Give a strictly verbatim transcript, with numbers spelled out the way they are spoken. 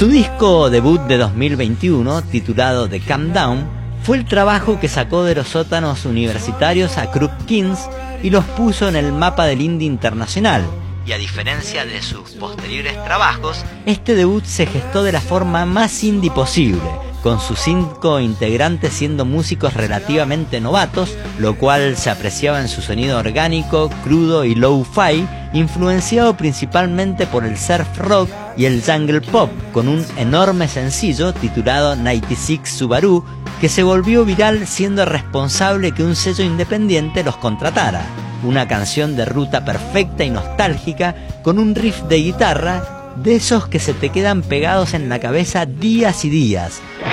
Su disco debut de dos mil veintiuno, titulado The Calm Down, fue el trabajo que sacó de los sótanos universitarios a Crook Kings y los puso en el mapa del indie internacional. Y a diferencia de sus posteriores trabajos, este debut se gestó de la forma más indie posible, con sus cinco integrantes siendo músicos relativamente novatos, lo cual se apreciaba en su sonido orgánico, crudo y low-fi, influenciado principalmente por el surf rock y el jungle pop, con un enorme sencillo titulado noventa y seis Subaru, que se volvió viral siendo responsable que un sello independiente los contratara. Una canción de ruta perfecta y nostálgica, con un riff de guitarra, de esos que se te quedan pegados en la cabeza días y días.